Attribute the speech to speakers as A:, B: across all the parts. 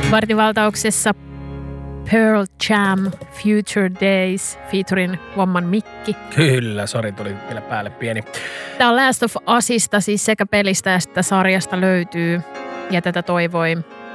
A: Vartivaltauksessa Pearl Jam, Future Days, featuring Vomman Mikki.
B: Kyllä, sori, tuli vielä päälle pieni.
A: Tämä on Last of Usista, siis sekä pelistä että sarjasta löytyy. Ja tätä toivoi.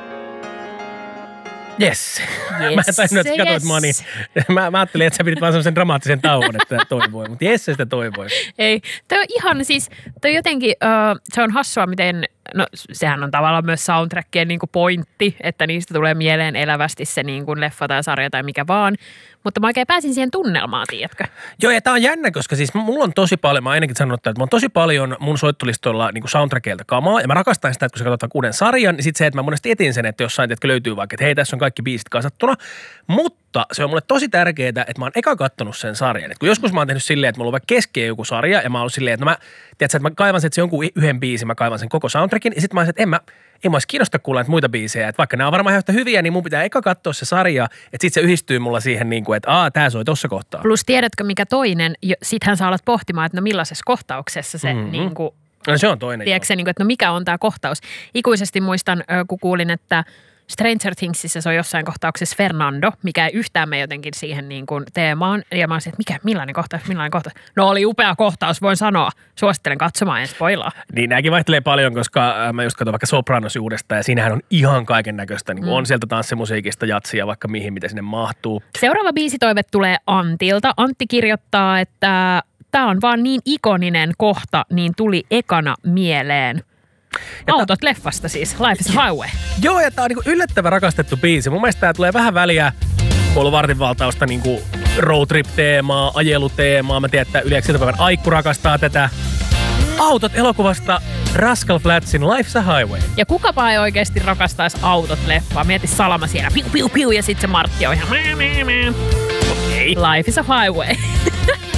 B: Yes. Mä en tajunnut, että katsoit mua niin. Mä ajattelin, että sä pidit vaan semmoisen dramaattisen tauon, että toivoi. Mutta yes, sitä toivoi.
A: Ei, toi on ihan siis, toi jotenkin, se on hassua, miten, no sehän on tavallaan myös soundtrackien niin kuin pointti, että niistä tulee mieleen elävästi se niin kuin leffa tai sarja tai mikä vaan. Mutta mä oikein pääsin siihen tunnelmaan, tiedätkö?
B: Joo, ja tää on jännä, koska siis mulla on tosi paljon, mä ainakin sanonut, että mulla on tosi paljon mun soittolistoilla niin kuin soundtrackeilta kamaa, ja mä rakastan sitä, että kun sä katsot uuden sarjan, niin sit se, että mä monesti etin sen, että jossain tiedätkö, löytyy vaikka, että hei, tässä on kaikki biisit kasattuna, mutta se on mulle tosi tärkeää, että mä oon eka kattonut sen sarjan. Et kun joskus mä oon tehnyt silleen, että mulla on vaikka keskeä joku sarja, ja mä oon ollut silleen, että tiedätkö, että mä kaivan sen, että se jonkun yhden biisin, mä kaivan sen koko soundtrackin, ja sit mä oon, että ei mä olisi kiinnosta kuulla näitä muita biisejä, että vaikka nämä on varmaan yhtä hyviä, niin mun pitää eka katsoa se sarja, että sit se yhdistyy mulla siihen niin kuin, että tää soi tossa kohtaa.
A: Plus tiedätkö mikä toinen, sittenhän sä alat pohtimaan, että no millaisessa kohtauksessa se niin kuin,
B: no se on toinen.
A: Tiedätkö se, niin kuin, että no mikä on tää kohtaus. Ikuisesti muistan, kun kuulin, että Stranger Thingsissä se on jossain kohtauksessa Fernando, mikä ei yhtään mene jotenkin siihen niin kuin teemaan. Ja mä olisin, että millainen kohtaus. No oli upea kohtaus, voin sanoa. Suosittelen katsomaan, en spoilaa.
B: Niin nämäkin vaihtelee paljon, koska mä just katson vaikka Sopranos uudestaan ja siinähän on ihan kaiken näköistä. Niin on sieltä tanssimusiikista jatsia vaikka mihin, mitä sinne mahtuu.
A: Seuraava biisitoive tulee Antilta. Antti kirjoittaa, että tämä on vaan niin ikoninen kohta, niin tuli ekana mieleen. Autot leffasta siis, Life is a Highway.
B: Joo, ja tää on niinku yllättävän rakastettu biisi. Mun mielestä tää tulee vähän väliä, kun on vartinvaltausta niinku roadtrip-teemaa, ajeluteemaa. Mä tiedän, että yleensä iltapäivän Aikku rakastaa tätä. Autot elokuvasta Rascal Flatsin Life is a Highway.
A: Ja kukapa ei oikeasti rakastaisi Autot-leffaa. Mieti Salama siellä, piu piu piu, ja sit se Martti on ihan Life is a Highway.